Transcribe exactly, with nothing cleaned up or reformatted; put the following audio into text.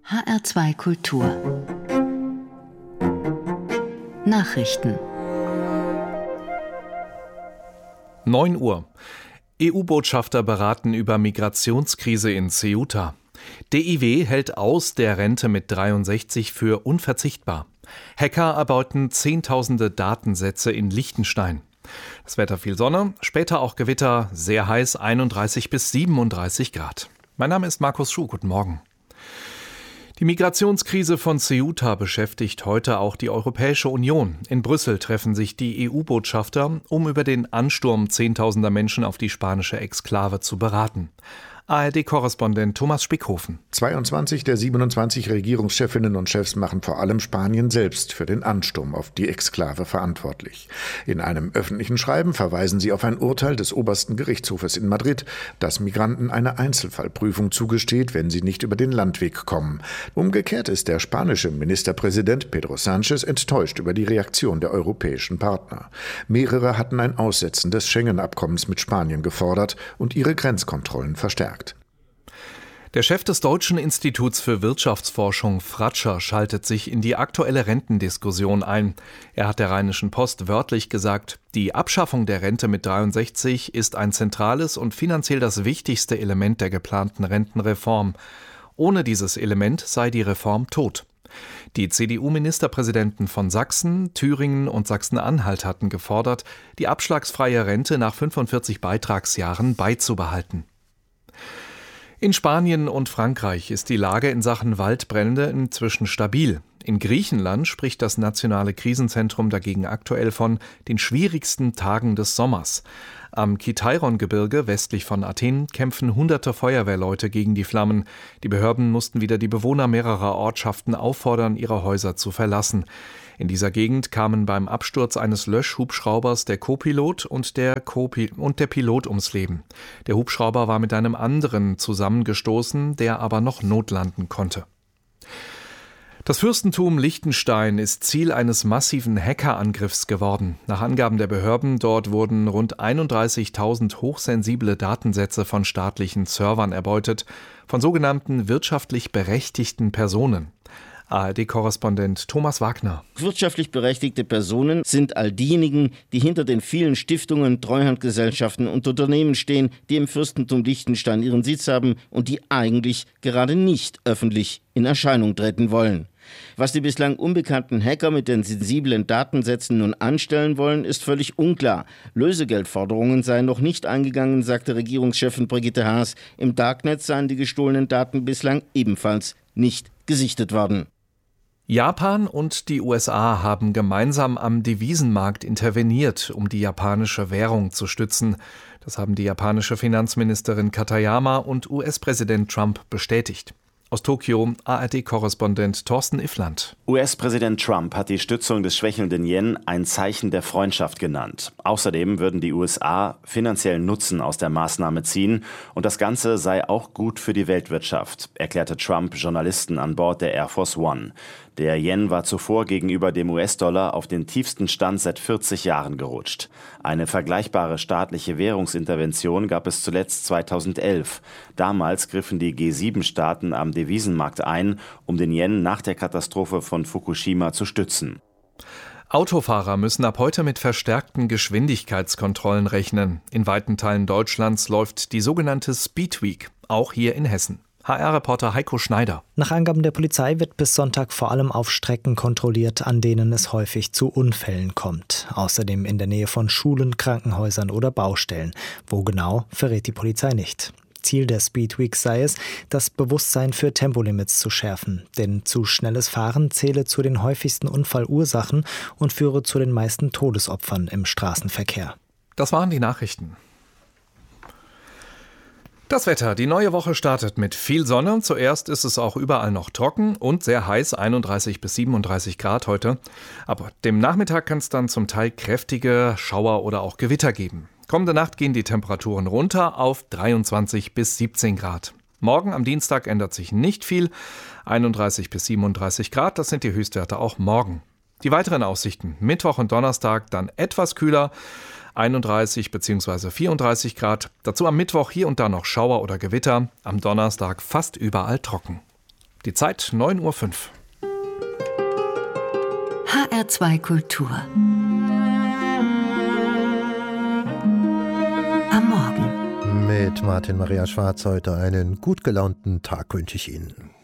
H R zwei Kultur Nachrichten. neun Uhr. E U-Botschafter beraten über Migrationskrise in Ceuta. D I W hält aus der Rente mit dreiundsechzig für unverzichtbar. Hacker erbauten Zehntausende Datensätze in Liechtenstein. Das Wetter viel Sonne, später auch Gewitter, sehr heiß, einunddreißig bis siebenunddreißig Grad. Mein Name ist Markus Schuh, guten Morgen. Die Migrationskrise von Ceuta beschäftigt heute auch die Europäische Union. In Brüssel treffen sich die E U-Botschafter, um über den Ansturm zehntausender Menschen auf die spanische Exklave zu beraten. A R D-Korrespondent Thomas Spickhofen. zweiundzwanzig der siebenundzwanzig Regierungschefinnen und Chefs machen vor allem Spanien selbst für den Ansturm auf die Exklave verantwortlich. In einem öffentlichen Schreiben verweisen sie auf ein Urteil des obersten Gerichtshofes in Madrid, das Migranten eine Einzelfallprüfung zugesteht, wenn sie nicht über den Landweg kommen. Umgekehrt ist der spanische Ministerpräsident Pedro Sánchez enttäuscht über die Reaktion der europäischen Partner. Mehrere hatten ein Aussetzen des Schengen-Abkommens mit Spanien gefordert und ihre Grenzkontrollen verstärkt. Der Chef des Deutschen Instituts für Wirtschaftsforschung, Fratscher, schaltet sich in die aktuelle Rentendiskussion ein. Er hat der Rheinischen Post wörtlich gesagt, die Abschaffung der Rente mit dreiundsechzig ist ein zentrales und finanziell das wichtigste Element der geplanten Rentenreform. Ohne dieses Element sei die Reform tot. Die C D U-Ministerpräsidenten von Sachsen, Thüringen und Sachsen-Anhalt hatten gefordert, die abschlagsfreie Rente nach fünfundvierzig Beitragsjahren beizubehalten. In Spanien und Frankreich ist die Lage in Sachen Waldbrände inzwischen stabil. In Griechenland spricht das Nationale Krisenzentrum dagegen aktuell von den schwierigsten Tagen des Sommers. Am Kitairon-Gebirge westlich von Athen kämpfen hunderte Feuerwehrleute gegen die Flammen. Die Behörden mussten wieder die Bewohner mehrerer Ortschaften auffordern, ihre Häuser zu verlassen. In dieser Gegend kamen beim Absturz eines Löschhubschraubers der Co-Pilot und der, Co-Pi- und der Pilot ums Leben. Der Hubschrauber war mit einem anderen zusammengestoßen, der aber noch notlanden konnte. Das Fürstentum Liechtenstein ist Ziel eines massiven Hackerangriffs geworden. Nach Angaben der Behörden dort wurden rund einunddreißigtausend hochsensible Datensätze von staatlichen Servern erbeutet, von sogenannten wirtschaftlich berechtigten Personen. A R D-Korrespondent Thomas Wagner. Wirtschaftlich berechtigte Personen sind all diejenigen, die hinter den vielen Stiftungen, Treuhandgesellschaften und Unternehmen stehen, die im Fürstentum Liechtenstein ihren Sitz haben und die eigentlich gerade nicht öffentlich in Erscheinung treten wollen. Was die bislang unbekannten Hacker mit den sensiblen Datensätzen nun anstellen wollen, ist völlig unklar. Lösegeldforderungen seien noch nicht eingegangen, sagte Regierungschefin Brigitte Haas. Im Darknet seien die gestohlenen Daten bislang ebenfalls nicht gesichtet worden. Japan und die U S A haben gemeinsam am Devisenmarkt interveniert, um die japanische Währung zu stützen. Das haben die japanische Finanzministerin Katayama und U S-Präsident Trump bestätigt. Aus Tokio A R D-Korrespondent Thorsten Iffland. U S-Präsident Trump hat die Stützung des schwächelnden Yen ein Zeichen der Freundschaft genannt. Außerdem würden die U S A finanziellen Nutzen aus der Maßnahme ziehen und das Ganze sei auch gut für die Weltwirtschaft, erklärte Trump Journalisten an Bord der Air Force One. Der Yen war zuvor gegenüber dem U S-Dollar auf den tiefsten Stand seit vierzig Jahren gerutscht. Eine vergleichbare staatliche Währungsintervention gab es zuletzt zweitausendelf. Damals griffen die G sieben Staaten am Devisenmarkt ein, um den Yen nach der Katastrophe von Fukushima zu stützen. Autofahrer müssen ab heute mit verstärkten Geschwindigkeitskontrollen rechnen. In weiten Teilen Deutschlands läuft die sogenannte Speed Week, auch hier in Hessen. H R-Reporter Heiko Schneider. Nach Angaben der Polizei wird bis Sonntag vor allem auf Strecken kontrolliert, an denen es häufig zu Unfällen kommt. Außerdem in der Nähe von Schulen, Krankenhäusern oder Baustellen. Wo genau, verrät die Polizei nicht. Ziel der Speed Week sei es, das Bewusstsein für Tempolimits zu schärfen. Denn zu schnelles Fahren zähle zu den häufigsten Unfallursachen und führe zu den meisten Todesopfern im Straßenverkehr. Das waren die Nachrichten. Das Wetter. Die neue Woche startet mit viel Sonne. Zuerst ist es auch überall noch trocken und sehr heiß, einunddreißig bis siebenunddreißig Grad heute. Aber dem Nachmittag kann es dann zum Teil kräftige Schauer oder auch Gewitter geben. Kommende Nacht gehen die Temperaturen runter auf dreiundzwanzig bis siebzehn Grad. Morgen am Dienstag ändert sich nicht viel. einunddreißig bis siebenunddreißig Grad, das sind die Höchstwerte auch morgen. Die weiteren Aussichten. Mittwoch und Donnerstag dann etwas kühler. einunddreißig bzw. vierunddreißig Grad. Dazu am Mittwoch hier und da noch Schauer oder Gewitter. Am Donnerstag fast überall trocken. Die Zeit neun Uhr fünf. H R zwei Kultur. Am Morgen. Mit Martin Maria Schwarz heute einen gut gelaunten Tag wünsche ich Ihnen.